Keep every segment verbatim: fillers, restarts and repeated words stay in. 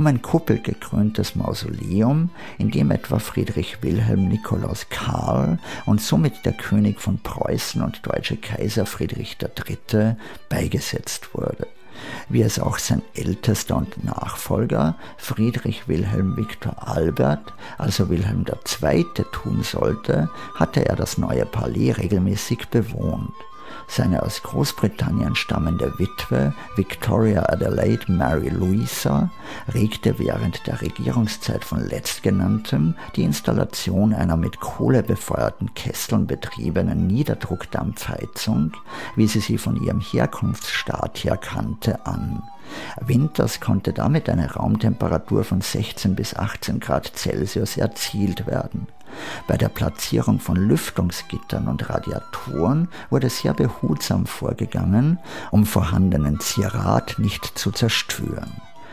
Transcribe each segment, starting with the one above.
um ein kuppelgekröntes Mausoleum, in dem etwa Friedrich Wilhelm Nikolaus Karl und somit der König von Preußen und deutsche Kaiser Friedrich der Dritte beigesetzt wurde. Wie es auch sein ältester und Nachfolger Friedrich Wilhelm Viktor Albert, also Wilhelm der Zweite, tun sollte, hatte er das neue Palais regelmäßig bewohnt. Seine aus Großbritannien stammende Witwe Victoria Adelaide Mary Louisa regte während der Regierungszeit von letztgenanntem die Installation einer mit Kohle befeuerten Kesseln betriebenen Niederdruckdampfheizung, wie sie sie von ihrem Herkunftsstaat her kannte, an. Winters konnte damit eine Raumtemperatur von sechzehn bis achtzehn Grad Celsius erzielt werden. Bei der Platzierung von Lüftungsgittern und Radiatoren wurde sehr behutsam vorgegangen, um vorhandenen Zierat nicht zu zerstören.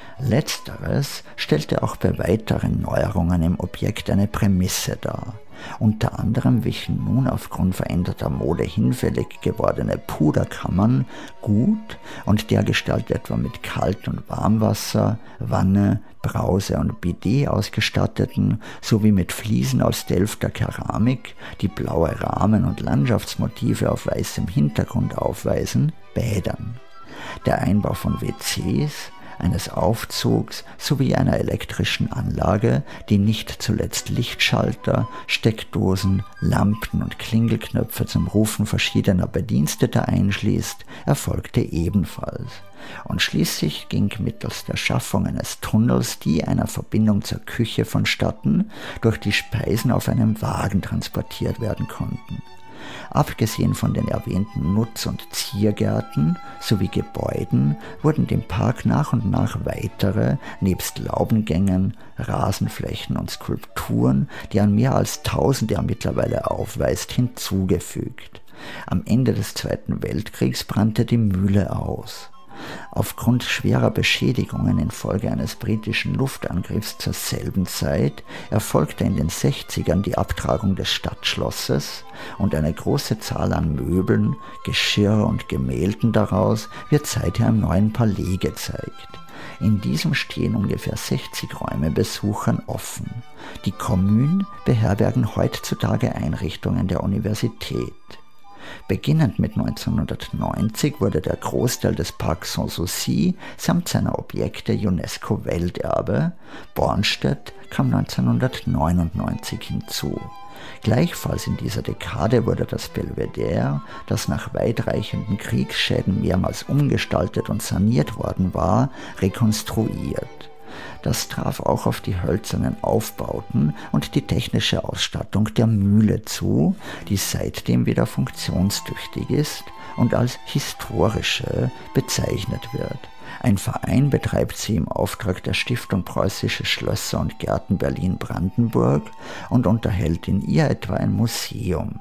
Letzteres stellte auch bei weiteren Neuerungen im Objekt eine Prämisse dar. Unter anderem wichen nun aufgrund veränderter Mode hinfällig gewordene Puderkammern gut und dergestalt etwa mit Kalt- und Warmwasser, Wanne, Brause und Bidet ausgestatteten, sowie mit Fliesen aus Delfter Keramik, die blaue Rahmen und Landschaftsmotive auf weißem Hintergrund aufweisen, Bädern. Der Einbau von W Cs, eines Aufzugs sowie einer elektrischen Anlage, die nicht zuletzt Lichtschalter, Steckdosen, Lampen und Klingelknöpfe zum Rufen verschiedener Bediensteter einschließt, erfolgte ebenfalls. Und schließlich ging mittels der Schaffung eines Tunnels die einer Verbindung zur Küche vonstatten, durch die Speisen auf einem Wagen transportiert werden konnten. Abgesehen von den erwähnten Nutz- und Ziergärten sowie Gebäuden wurden dem Park nach und nach weitere, nebst Laubengängen, Rasenflächen und Skulpturen, die an mehr als tausend er mittlerweile aufweist, hinzugefügt. Am Ende des Zweiten Weltkriegs brannte die Mühle aus. Aufgrund schwerer Beschädigungen infolge eines britischen Luftangriffs zur selben Zeit erfolgte in den sechzigern die Abtragung des Stadtschlosses und eine große Zahl an Möbeln, Geschirr und Gemälden daraus wird seither im neuen Palais gezeigt. In diesem stehen ungefähr sechzig Räume Besuchern offen. Die Kommunen beherbergen heutzutage Einrichtungen der Universität. Beginnend mit neunzehnhundertneunzig wurde der Großteil des Parcs Sanssouci samt seiner Objekte UNESCO-Welterbe. Bornstedt kam neunzehnhundertneunundneunzig hinzu. Gleichfalls in dieser Dekade wurde das Belvedere, das nach weitreichenden Kriegsschäden mehrmals umgestaltet und saniert worden war, rekonstruiert. Das traf auch auf die hölzernen Aufbauten und die technische Ausstattung der Mühle zu, die seitdem wieder funktionstüchtig ist und als historische bezeichnet wird. Ein Verein betreibt sie im Auftrag der Stiftung Preußische Schlösser und Gärten Berlin-Brandenburg und unterhält in ihr etwa ein Museum.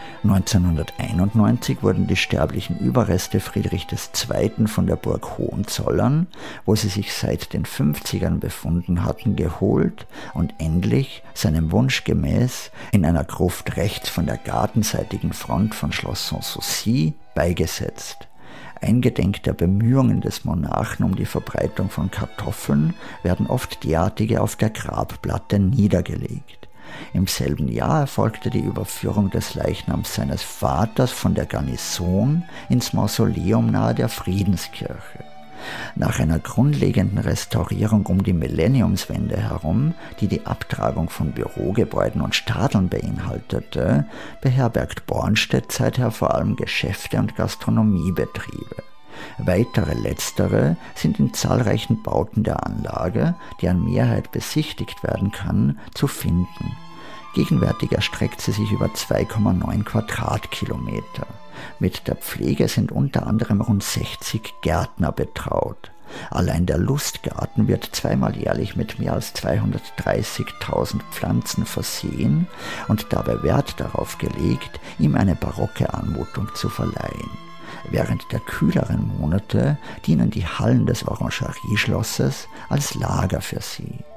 neunzehnhunderteinundneunzig wurden die sterblichen Überreste Friedrich des Zweiten von der Burg Hohenzollern, wo sie sich seit den fünfzigern befunden hatten, geholt und endlich, seinem Wunsch gemäß, in einer Gruft rechts von der gartenseitigen Front von Schloss Sanssouci beigesetzt. Eingedenk der Bemühungen des Monarchen um die Verbreitung von Kartoffeln werden oft derartige auf der Grabplatte niedergelegt. Im selben Jahr erfolgte die Überführung des Leichnams seines Vaters von der Garnison ins Mausoleum nahe der Friedenskirche. Nach einer grundlegenden Restaurierung um die Millenniumswende herum, die die Abtragung von Bürogebäuden und Stadeln beinhaltete, beherbergt Bornstedt seither vor allem Geschäfte und Gastronomiebetriebe. Weitere letztere sind in zahlreichen Bauten der Anlage, deren Mehrheit besichtigt werden kann, zu finden. Gegenwärtig erstreckt sie sich über zwei Komma neun Quadratkilometer. Mit der Pflege sind unter anderem rund sechzig Gärtner betraut. Allein der Lustgarten wird zweimal jährlich mit mehr als zweihundertdreißigtausend Pflanzen versehen und dabei Wert darauf gelegt, ihm eine barocke Anmutung zu verleihen. Während der kühleren Monate dienen die Hallen des Orangerieschlosses als Lager für sie.